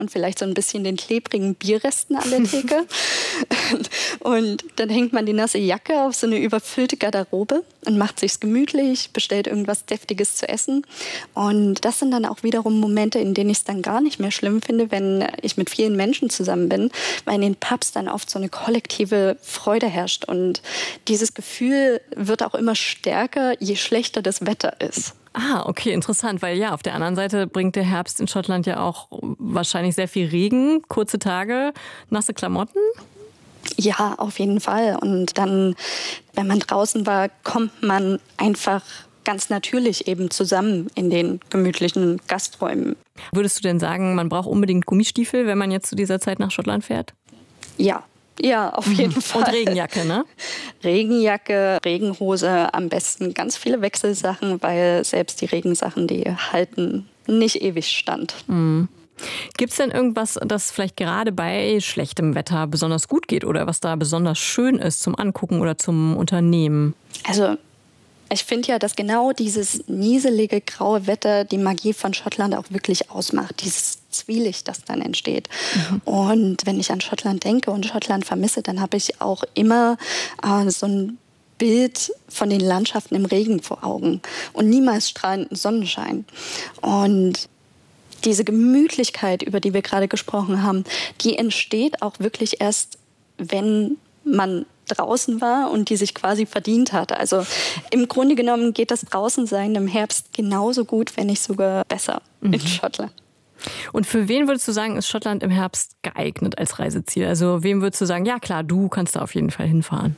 und vielleicht so ein bisschen den klebrigen Bierresten an der Theke. Und dann hängt man die nasse Jacke auf so eine überfüllte Garderobe und macht sich's gemütlich, bestellt irgendwas Deftiges zu essen. Und das sind dann auch wiederum Momente, in denen ich es dann gar nicht mehr schlimm finde, wenn ich mit vielen Menschen zusammen bin, weil in den Pubs dann oft so eine kollektive Freude herrscht. Und dieses Gefühl wird auch immer stärker, je schlechter das Wetter ist. Ah, okay, interessant, weil ja, auf der anderen Seite bringt der Herbst in Schottland ja auch wahrscheinlich sehr viel Regen, kurze Tage, nasse Klamotten. Ja, auf jeden Fall. Und dann, wenn man draußen war, kommt man einfach ganz natürlich eben zusammen in den gemütlichen Gasträumen. Würdest du denn sagen, man braucht unbedingt Gummistiefel, wenn man jetzt zu dieser Zeit nach Schottland fährt? Ja, auf jeden Fall. Und Regenjacke, ne? Regenjacke, Regenhose, am besten ganz viele Wechselsachen, weil selbst die Regensachen, die halten nicht ewig stand. Mhm. Gibt es denn irgendwas, das vielleicht gerade bei schlechtem Wetter besonders gut geht oder was da besonders schön ist zum Angucken oder zum Unternehmen? Also ich finde ja, dass genau dieses nieselige, graue Wetter die Magie von Schottland auch wirklich ausmacht. Dieses Zwielicht, das dann entsteht. Und wenn ich an Schottland denke und Schottland vermisse, dann habe ich auch immer so ein Bild von den Landschaften im Regen vor Augen und niemals strahlenden Sonnenschein. Und diese Gemütlichkeit, über die wir gerade gesprochen haben, die entsteht auch wirklich erst, wenn man draußen war und die sich quasi verdient hat. Also im Grunde genommen geht das Draußensein im Herbst genauso gut, wenn nicht sogar besser in Schottland. Und für wen würdest du sagen, ist Schottland im Herbst geeignet als Reiseziel? Also wem würdest du sagen, ja klar, du kannst da auf jeden Fall hinfahren?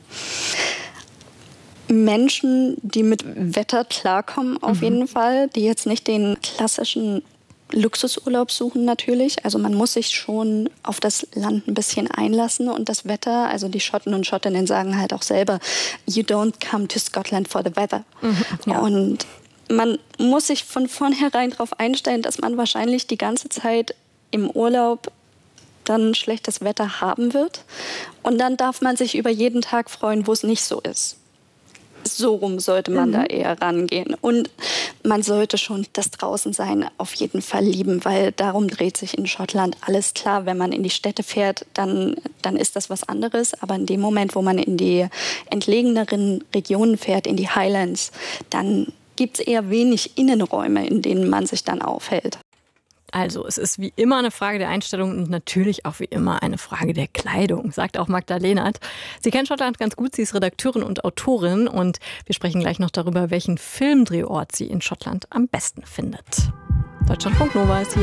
Menschen, die mit Wetter klarkommen, auf jeden Fall, die jetzt nicht den klassischen Luxusurlaub suchen natürlich. Also man muss sich schon auf das Land ein bisschen einlassen und das Wetter, also die Schotten und Schottinnen sagen halt auch selber, you don't come to Scotland for the weather. Ja. Und man muss sich von vornherein darauf einstellen, dass man wahrscheinlich die ganze Zeit im Urlaub dann schlechtes Wetter haben wird. Und dann darf man sich über jeden Tag freuen, wo es nicht so ist. So rum sollte man da eher rangehen. Und man sollte schon das Draußensein auf jeden Fall lieben, weil darum dreht sich in Schottland alles. Klar, wenn man in die Städte fährt, dann ist das was anderes. Aber in dem Moment, wo man in die entlegeneren Regionen fährt, in die Highlands, dann gibt es eher wenig Innenräume, in denen man sich dann aufhält. Also, es ist wie immer eine Frage der Einstellung und natürlich auch wie immer eine Frage der Kleidung, sagt auch Magda Lehnert. Sie kennt Schottland ganz gut, sie ist Redakteurin und Autorin und wir sprechen gleich noch darüber, welchen Filmdrehort sie in Schottland am besten findet. Deutschlandfunk Nova ist hier.